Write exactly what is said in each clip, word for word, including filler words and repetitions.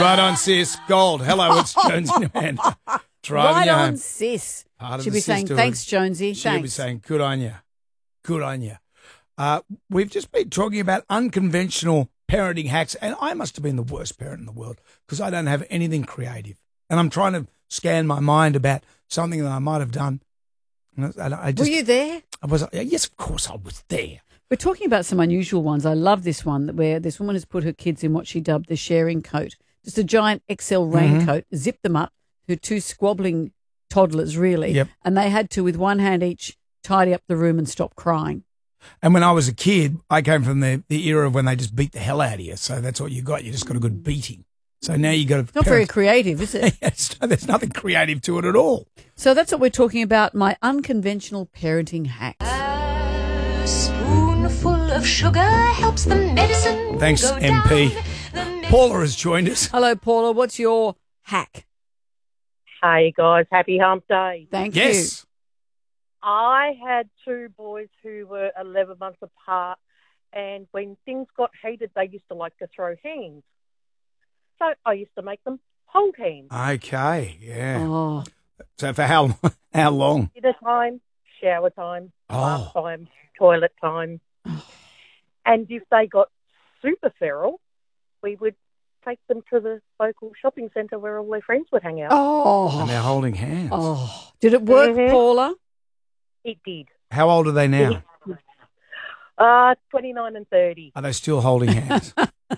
Right on, sis. Gold. Hello, it's Jonesy and Amanda. Driving Right you on, home. sis. Part of She'll the be saying, sisterhood. thanks, Jonesy. She'll Thanks. be saying, good on you. Good on you. Uh, we've just been talking about unconventional parenting hacks, and I must have been the worst parent in the world because I don't have anything creative. And I'm trying to scan my mind about something that I might have done. And I, I just, Were you there? I was. Yes, of course I was there. We're talking about some unusual ones. I love this one where this woman has put her kids in what she dubbed the sharing coat. Just a giant X L raincoat, mm-hmm. zipped them up, her two squabbling toddlers, really. Yep. And they had to, with one hand each, tidy up the room and stop crying. And when I was a kid, I came from the, the era of when they just beat the hell out of you. So that's what you got. You just got a good beating. So now you got to. Not very creative, is it? Yes, there's nothing creative to it at all. So that's what we're talking about, my unconventional parenting hacks. A spoonful of sugar helps the medicine Thanks, go M P. down. Paula has joined us. Hello, Paula. What's your hack? Hey, guys. Happy hump day. Thank Yes. I had two boys who were eleven months apart, and when things got heated, they used to like to throw hands. So I used to make them hold hands. Okay, you. yeah. Oh, So for how how long? Dinner time, shower time, Oh. bath time, toilet time. And if they got super feral, we would take them to the local shopping centre where all their friends would hang out. oh, And they're holding hands. oh. Did it work, Mhm. Paula? It did. How old are they now? Uh, twenty-nine and thirty. Are they still holding hands?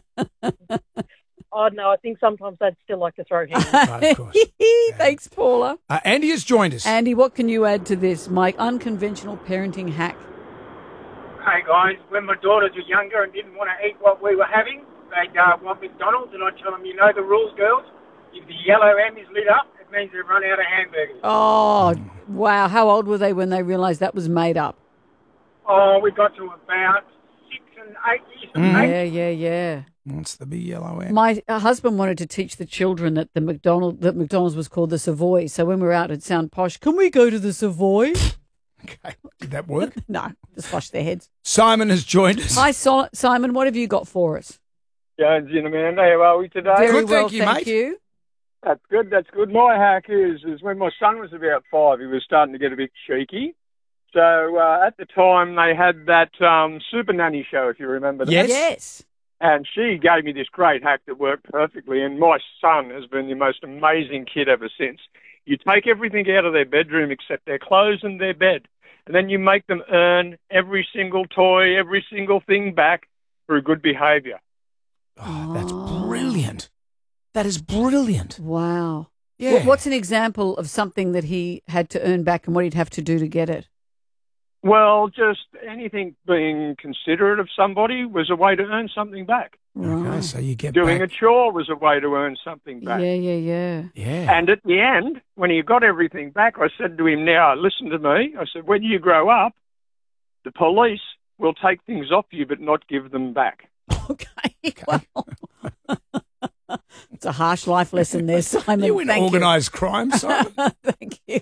Oh, no, I think sometimes they'd still like to throw hands. Right, of course. Thanks, Paula. Uh, Andy has joined us. Andy, what can you add to this, my unconventional parenting hack? Hey guys, when my daughters were younger and didn't want to eat what we were having, they'd uh, want McDonald's, and I'd tell them, you know the rules, girls. If the yellow M is lit up, it means they've run out of hamburgers. Oh, wow. How old were they when they realised that was made up? Oh, we got to about six and eight years of Mm. age. Yeah, yeah, yeah. What's the big yellow M? My uh, husband wanted to teach the children that the McDonald that McDonald's was called the Savoy. So when we were out at Sound Posh, can we go to the Savoy? Okay, did that work? No, just wash their heads. Simon has joined us. Hi, so- Simon. What have you got for us? Jonesy and Amanda, how are we today? Very Good, well, thank you, thank mate. you. That's good, that's good. My hack is, is when my son was about five, he was starting to get a bit cheeky. So uh, at the time, they had that um, Super Nanny show, if you remember that. Yes. Yes. And she gave me this great hack that worked perfectly, and my son has been the most amazing kid ever since. You take everything out of their bedroom except their clothes and their bed, and then you make them earn every single toy, every single thing back through good behaviour. Oh, that's Oh. brilliant. That is brilliant. Wow. Yeah. Wh- What's an example of something that he had to earn back and what he'd have to do to get it? Well, just anything being considerate of somebody was a way to earn something back. Okay, Right. so you get Doing back. a chore was a way to earn something back. Yeah, yeah, yeah. Yeah. And at the end, when he got everything back, I said to him, now, listen to me. I said, when you grow up, the police will take things off you but not give them back. Okay. Well, it's a harsh life lesson there, Simon. you in Thank organised crime, Simon. Thank you.